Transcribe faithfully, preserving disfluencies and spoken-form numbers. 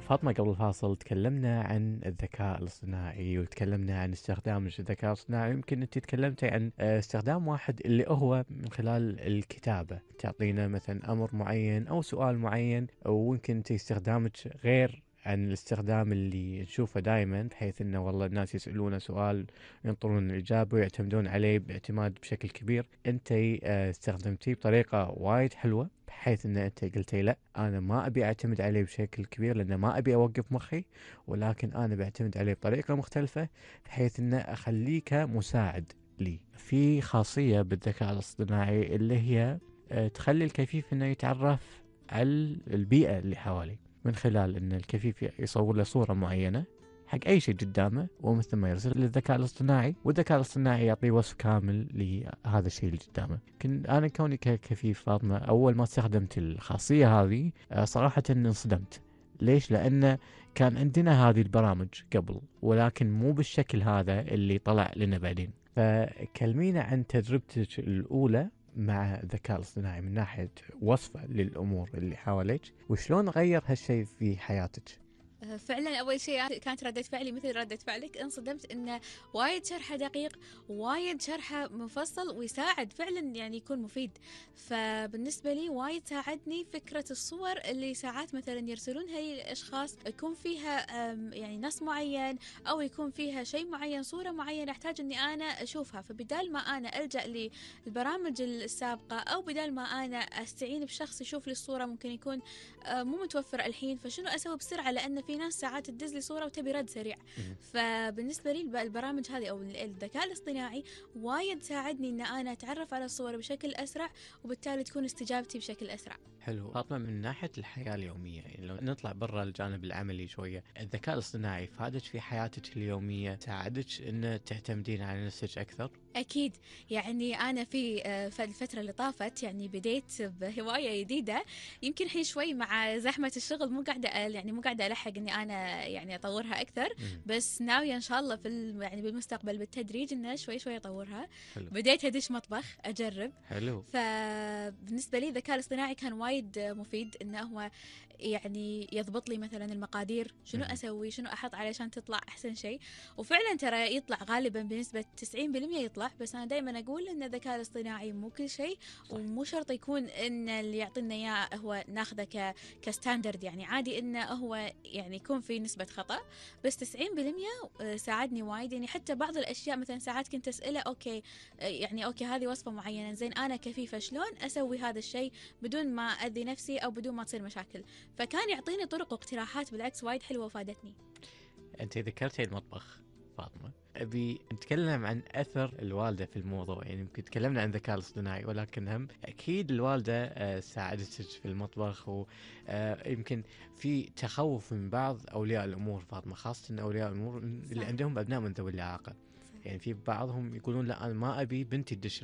فاطمة قبل الفاصل تكلمنا عن الذكاء الاصطناعي وتكلمنا عن استخدام الذكاء الاصطناعي. يمكن انت تكلمتي عن آه، استخدام واحد اللي هو من خلال الكتابة، تعطينا مثلا امر معين او سؤال معين، ويمكن انت استخدامك غير عن الاستخدام اللي نشوفه دائما، بحيث انه والله الناس يسألونه سؤال ينطرون الإجابة ويعتمدون عليه باعتماد بشكل كبير. انت آه، استخدمتيه بطريقة وايد حلوة، بحيث ان انت قلتي لا انا ما ابي اعتمد عليه بشكل كبير لان ما ابي اوقف مخي، ولكن انا بعتمد عليه بطريقة مختلفة بحيث ان اخليه كمساعد لي. في خاصية بالذكاء الاصطناعي اللي هي آه، تخلي الكفيف انه يتعرف على البيئة اللي حواليه، من خلال ان الكفيف يصور له صورة معينة حق اي شيء قدامه، ومن ثم يرسل للذكاء الاصطناعي، والذكاء الاصطناعي يعطيه وصف كامل لهذا الشيء اللي قدامه. كنت انا كوني ككفيف فاطمه اول ما استخدمت الخاصيه هذه آه، صراحه انصدمت. ليش؟ لان كان عندنا هذه البرامج قبل، ولكن مو بالشكل هذا اللي طلع لنا بعدين. فكلمينا عن تجربتك الاولى مع الذكاء الاصطناعي من ناحيه وصفه للامور اللي حواليك، وشلون غير هالشيء في حياتك. فعلا أول شيء كانت ردة فعلي مثل ردة فعلك، انصدمت إنه وايد شرحه دقيق، وايد شرحه مفصل ويساعد فعلا يعني يكون مفيد. فبالنسبة لي وايد ساعدني فكرة الصور اللي ساعات مثلا يرسلونها للأشخاص يكون فيها يعني نص معين أو يكون فيها شيء معين، صورة معينة أحتاج إني أنا أشوفها. فبدال ما أنا ألجأ للبرامج السابقة أو بدال ما أنا أستعين بشخص يشوف لي الصورة ممكن يكون مو متوفر الحين، فشنو أسوي بسرعة لأن في ناس ساعات تدز لي صورة وتبي رد سريع. فبالنسبة لي البرامج هذه أو الذكاء الاصطناعي وايد ساعدني إن أنا أتعرف على الصور بشكل أسرع، وبالتالي تكون استجابتي بشكل أسرع. حلو فاطمة، من ناحية الحياة اليومية، يعني لو نطلع برا الجانب العملي شوية، الذكاء الاصطناعي فادك في حياتك اليومية؟ ساعدك ان تعتمدين على نفسك اكثر؟ أكيد. يعني أنا في في الفترة اللي طافت يعني بديت بهواية جديدة، يمكن الحين شوي مع زحمة الشغل مو قاعدة يعني مو قاعدة ألحق إني أنا يعني أطورها أكثر، مم. بس ناوية إن شاء الله في يعني بالمستقبل بالتدريج إنه شوي شوي أطورها. حلو. بديت أدش مطبخ أجرب. حلو. فبالنسبة لي الذكاء الاصطناعي كان وايد مفيد، إنه هو يعني يضبط لي مثلا المقادير، شنو مم. أسوي شنو أحط علشان تطلع أحسن شيء. وفعلا ترى يطلع غالبا بنسبة تسعين بالمئة يطلع، بس أنا دائما أقول إن الذكاء الاصطناعي مو كل شيء، ومو شرط يكون إن اللي يعطينا إياه هو ناخذه ك كستاندرد. يعني عادي إنه هو يعني يكون في نسبة خطأ، بس تسعين بالمئة ساعدني وايد. يعني حتى بعض الأشياء مثلا ساعات كنت أسأله أوكي يعني أوكي هذه وصفة معينة، زين أنا كفيفة شلون أسوي هذا الشيء بدون ما أذي نفسي أو بدون ما تصير مشاكل، فكان يعطيني طرق واقتراحات بالعكس وايد حلوة وفادتني. انت ذكرتي المطبخ فاطمة، ابي نتكلم عن اثر الوالدة في الموضوع. يعني يمكن تكلمنا عن الذكاء الاصطناعي، ولكن هم اكيد الوالدة آه، ساعدتك في المطبخ، ويمكن في تخوف من بعض اولياء الامور فاطمة، خاصة اولياء الامور اللي صح. عندهم ابناء من ذوي الاعاقة. صح. يعني في بعضهم يقولون لا انا ما ابي بنتي تدش